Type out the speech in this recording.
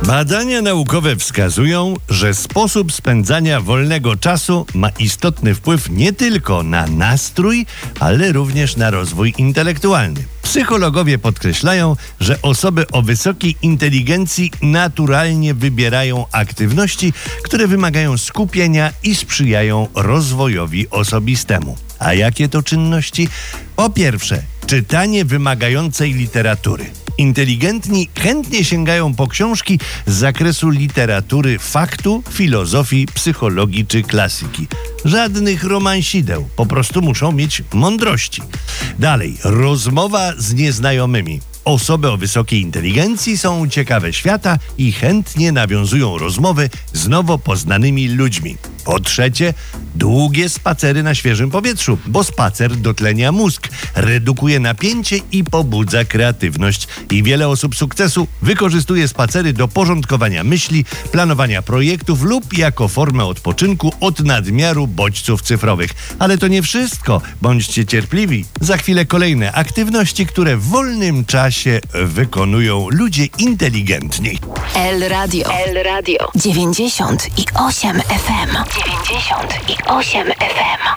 Badania naukowe wskazują, że sposób spędzania wolnego czasu ma istotny wpływ nie tylko na nastrój, ale również na rozwój intelektualny. Psychologowie podkreślają, że osoby o wysokiej inteligencji naturalnie wybierają aktywności, które wymagają skupienia i sprzyjają rozwojowi osobistemu. A jakie to czynności? Po pierwsze, czytanie wymagającej literatury. Inteligentni chętnie sięgają po książki z zakresu literatury faktu, filozofii, psychologii czy klasyki. Żadnych romansideł, po prostu muszą mieć mądrości. Dalej, rozmowa z nieznajomymi. Osoby o wysokiej inteligencji są ciekawe świata i chętnie nawiązują rozmowy z nowo poznanymi ludźmi. Po trzecie, długie spacery na świeżym powietrzu, bo spacer dotlenia mózg, redukuje napięcie i pobudza kreatywność. I wiele osób sukcesu wykorzystuje spacery do porządkowania myśli, planowania projektów lub jako formę odpoczynku od nadmiaru bodźców cyfrowych. Ale to nie wszystko. Bądźcie cierpliwi. Za chwilę kolejne aktywności, które w wolnym czasie wykonują ludzie inteligentni. El Radio 98 FM. 98 FM.